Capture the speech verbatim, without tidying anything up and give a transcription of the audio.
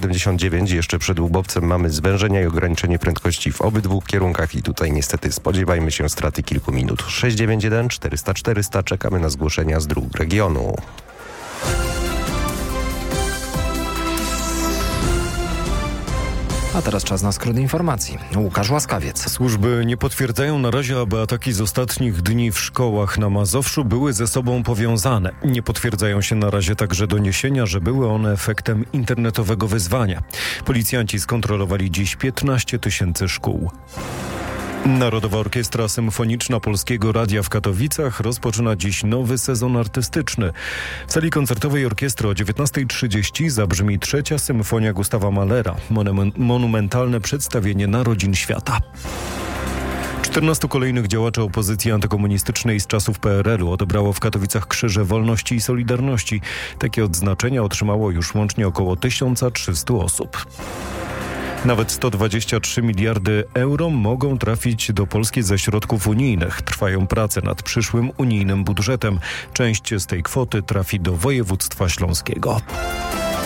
siedemdziesiąt dziewięć. Jeszcze przed Łubowcem mamy zwężenia i ograniczenie prędkości w obydwu kierunkach i tutaj niestety spodziewajmy się straty kilku minut. sześć dziewięć jeden czterysta czterysta. Czekamy na zgłoszenia z dróg regionu. A teraz czas na skrót informacji. Łukasz Łaskawiec. Służby nie potwierdzają na razie, aby ataki z ostatnich dni w szkołach na Mazowszu były ze sobą powiązane. Nie potwierdzają się na razie także doniesienia, że były one efektem internetowego wyzwania. Policjanci skontrolowali dziś piętnaście tysięcy szkół. Narodowa Orkiestra Symfoniczna Polskiego Radia w Katowicach rozpoczyna dziś nowy sezon artystyczny. W sali koncertowej orkiestry o dziewiętnasta trzydzieści zabrzmi trzecia symfonia Gustawa Mahlera, monumentalne przedstawienie narodzin świata. czternastu kolejnych działaczy opozycji antykomunistycznej z czasów P R L u odebrało w Katowicach Krzyże Wolności i Solidarności. Takie odznaczenia otrzymało już łącznie około tysiąc trzysta osób. Nawet sto dwadzieścia trzy miliardy euro mogą trafić do Polski ze środków unijnych. Trwają prace nad przyszłym unijnym budżetem. Część z tej kwoty trafi do województwa śląskiego.